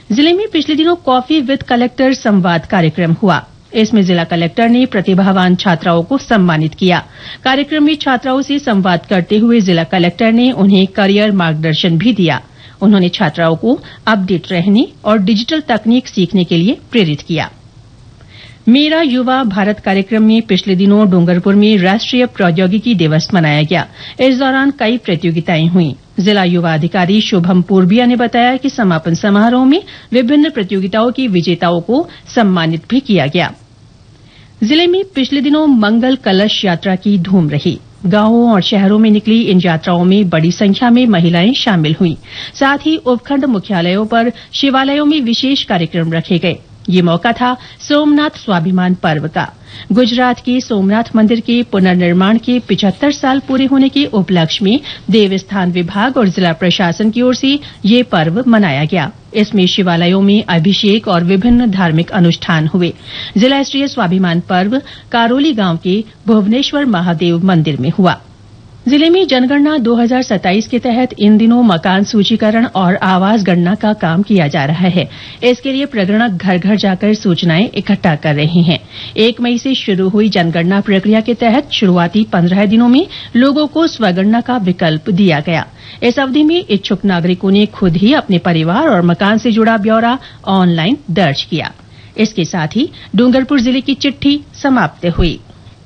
जिले में पिछले दिनों कॉफी विद कलेक्टर संवाद कार्यक्रम हुआ। इसमें जिला कलेक्टर ने प्रतिभावान छात्राओं को सम्मानित किया। कार्यक्रम में छात्राओं से संवाद करते हुए जिला कलेक्टर ने उन्हें करियर मार्गदर्शन भी दिया। उन्होंने छात्राओं को अपडेट रहने और डिजिटल तकनीक सीखने के लिए प्रेरित किया। मेरा युवा भारत कार्यक्रम में पिछले दिनों डूंगरपुर में राष्ट्रीय प्रौद्योगिकी दिवस मनाया गया। इस दौरान कई प्रतियोगिताएं हुई। जिला युवा अधिकारी शुभम पूर्बिया ने बताया कि समापन समारोह में विभिन्न प्रतियोगिताओं के विजेताओं को सम्मानित भी किया गया। जिले में पिछले दिनों मंगल कलश यात्रा की धूम रही। गांवों और शहरों में निकली इन यात्राओं में बड़ी संख्या में महिलाएं शामिल हुईं। साथ ही उपखंड मुख्यालयों पर शिवालयों में विशेष कार्यक्रम रखे गए। ये मौका था सोमनाथ स्वाभिमान पर्व का। गुजरात के सोमनाथ मंदिर के पुनर्निर्माण के 75 साल पूरे होने के उपलक्ष्य में देवस्थान विभाग और जिला प्रशासन की ओर से ये पर्व मनाया गया। इसमें शिवालयों में अभिषेक और विभिन्न धार्मिक अनुष्ठान हुए। जिला स्तरीय स्वाभिमान पर्व कारोली गांव के भुवनेश्वर महादेव मंदिर में हुआ। जिले में जनगणना 2027 के तहत इन दिनों मकान सूचीकरण और आवास गणना का काम किया जा रहा है। इसके लिए प्रगणक घर घर जाकर सूचनाएं इकट्ठा कर रहे हैं। 1 मई से शुरू हुई जनगणना प्रक्रिया के तहत शुरुआती 15 दिनों में लोगों को स्वगणना का विकल्प दिया गया। इस अवधि में इच्छुक नागरिकों ने खुद ही अपने परिवार और मकान से जुड़ा ब्यौरा ऑनलाइन दर्ज किया। इसके साथ ही डूंगरपुर जिले की चिट्ठी समाप्त हुई।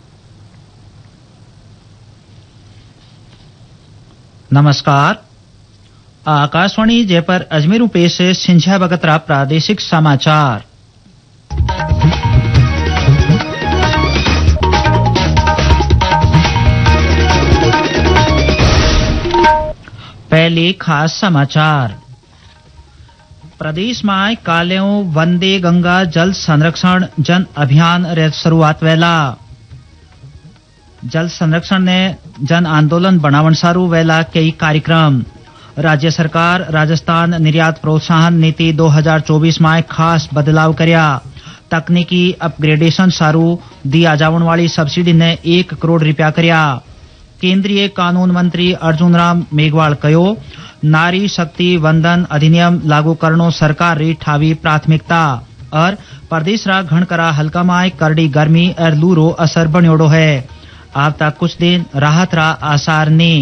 नमस्कार, आकाशवाणी जयपुर अजमेर पेश है सिंझा बगतरा प्रादेशिक समाचार। पहले खास समाचार। प्रदेश में काल्यों वंदे गंगा जल संरक्षण जन अभियान रे शुरुआत वेला। जल संरक्षण ने जन आंदोलन बनावन सारू वेला कई कार्यक्रम। राज्य सरकार राजस्थान निर्यात प्रोत्साहन नीति 2024 में खास बदलाव कर्या। तकनीकी अपग्रेडेशन सारू दिया जावन वाली सब्सिडी ने 1 करोड़ रुपया कर्या। केंद्रीय कानून मंत्री अर्जुन राम मेघवाल कहो, नारी शक्ति वंदन अधिनियम लागू करनो सरकार री ठावी प्राथमिकता। और प्रदेश रा घणकरा हल्का में करड़ी गर्मी और लू रो असर बन्योड़ो है। अब तक कुछ दिन राहत रा आसार ने।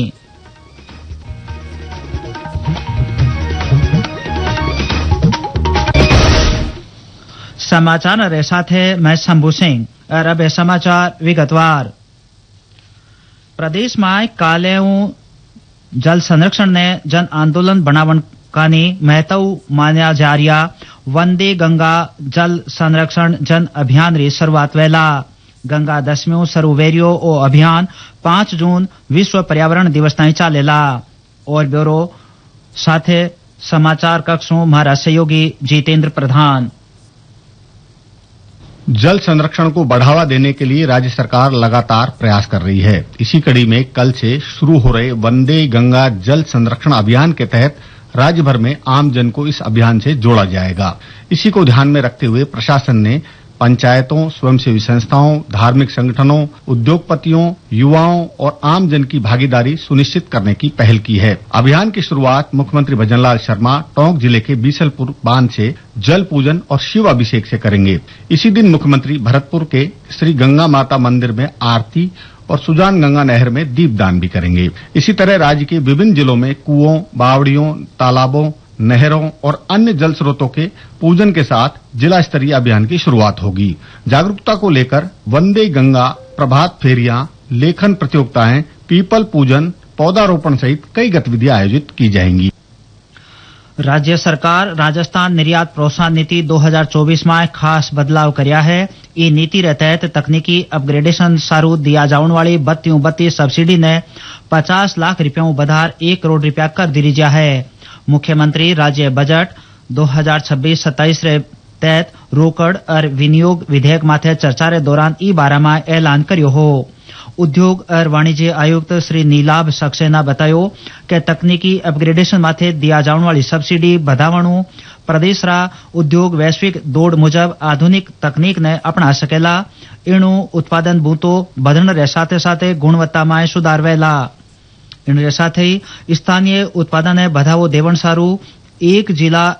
समाचार रे साथ है मैं शंभू सिंह और अब समाचार विगतवार। प्रदेश में काल्यों जल संरक्षण ने जन आंदोलन बनावन कानी महत्व मान्या जा रिया वंदे गंगा जल संरक्षण जन अभियान री शुरुआत वेला। गंगा दशमियों सरुवेरियो ओ अभियान 5 जून विश्व पर्यावरण दिवस ताईं चालेला। और ब्यूरो साथे समाचार कक्षों हमारा सहयोगी जितेंद्र प्रधान। जल संरक्षण को बढ़ावा देने के लिए राज्य सरकार लगातार प्रयास कर रही है। इसी कड़ी में कल से शुरू हो रहे वंदे गंगा जल संरक्षण अभियान के तहत राज्य भर में आम जन को इस अभियान से जोड़ा जाएगा। इसी को ध्यान में रखते हुए प्रशासन ने पंचायतों, स्वयंसेवी संस्थाओं, धार्मिक संगठनों, उद्योगपतियों, युवाओं और आम जन की भागीदारी सुनिश्चित करने की पहल की है। अभियान की शुरुआत मुख्यमंत्री भजनलाल शर्मा टोंक जिले के बीसलपुर बांध से जल पूजन और शिव अभिषेक से करेंगे। इसी दिन मुख्यमंत्री भरतपुर के श्री गंगा माता मंदिर में आरती और सुजान गंगा नहर में दीपदान भी करेंगे। इसी तरह राज्य के विभिन्न जिलों में कुओं, बावड़ियों, तालाबों, नहरों और अन्य जल स्रोतों के पूजन के साथ जिला स्तरीय अभियान की शुरुआत होगी। जागरूकता को लेकर वंदे गंगा प्रभात फेरियां, लेखन प्रतियोगिताएं, पीपल पूजन, पौधारोपण सहित कई गतिविधियां आयोजित की जाएंगी। राज्य सरकार राजस्थान निर्यात प्रोत्साहन नीति 2024 में खास बदलाव कर्या है। ये नीति रे तहत तकनीकी अपग्रेडेशन सारू दिया जावन वाली 32 सब्सिडी ने 50 लाख रुपयों बधार 1 करोड़ रुपया कर दी रिजा है। मुख्यमंत्री राज्य बजट 2026-27 रे तहत रोकड़ और विनियोग विधेयक माथे चर्चा रे दौरान ई बारे में ऐलान कर्यो हो। उद्योग और वाणिज्य आयुक्त श्री नीलाभ सक्सेना बतायो कि तकनीकी अपग्रेडेशन माथे दिया जाने वाली सब्सिडी बधावणु प्रदेश रा उद्योग वैश्विक दौड़ मुजब आधुनिक तकनीक ने अपना सकेला। इणु उत्पादन बूतो बधण रे साथे साथे गुणवत्ता में सुधार वेला। इन साथ ही स्थानीय उत्पादन ने बढ़ावो देवण सारू एक जिला